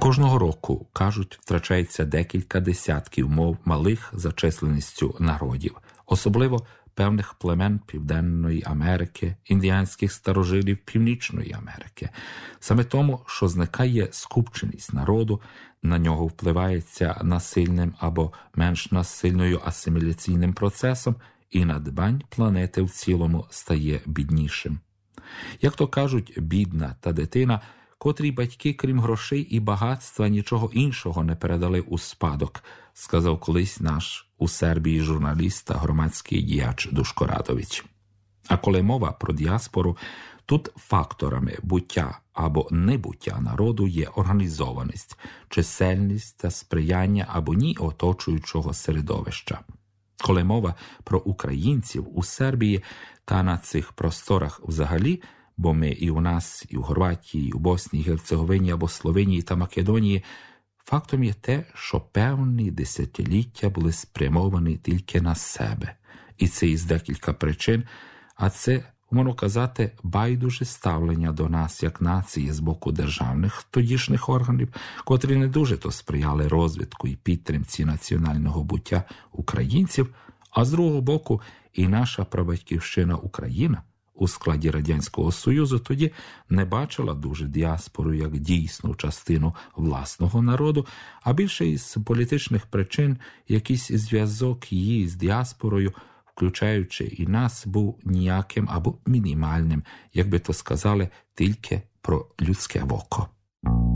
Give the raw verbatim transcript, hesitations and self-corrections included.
Кожного року, кажуть, втрачається декілька десятків мов малих за численністю народів, особливо певних племен Південної Америки, індіанських старожилів Північної Америки. Саме тому, що зникає скупченість народу, на нього впливається насильним або менш насильною асиміляційним процесом, і надбань планети в цілому стає біднішим. Як то кажуть, бідна та дитина, котрій батьки, крім грошей і багатства, нічого іншого не передали у спадок, сказав колись наш у Сербії журналіст та громадський діяч Душко Радович. А коли мова про діаспору, тут факторами буття або небуття народу є організованість, чисельність та сприяння або ні оточуючого середовища. Коли мова про українців у Сербії та на цих просторах взагалі, бо ми і у нас, і у Хорватії, і у Босній, Герцеговині або Словенії та Македонії, фактом є те, що певні десятиліття були спрямовані тільки на себе. І це із декілька причин, а це, можна казати, байдуже ставлення до нас як нації з боку державних тодішніх органів, котрі не дуже то сприяли розвитку і підтримці національного буття українців, а з другого боку і наша прабатьківщина Україна у складі Радянського Союзу тоді не бачила дуже діаспору як дійсну частину власного народу, а більше із політичних причин якийсь зв'язок її з діаспорою, включаючи і нас, був ніяким або мінімальним, як би то сказали, тільки про людське око.